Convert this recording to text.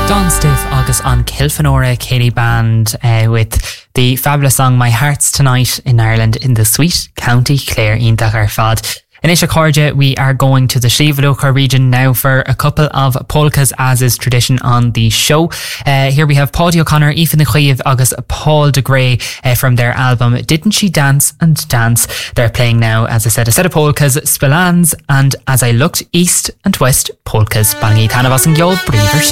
Don Stiff agus an Kilfenora Katie Band with the fabulous song My Heart's Tonight in Ireland in the sweet County Clare ítach ar fad. In Isha Corja, we are going to the Sliabh region now for a couple of polkas, as is tradition on the show. Here we have Paudie O'Connor, Aoife Nicholls agus Paul de Grey from their album Didn't She Dance and Dance. They're playing now, as I said, a set of polkas, Spillans and As I Looked East and West polkas. Bangi Tanavas and Yol Breeder.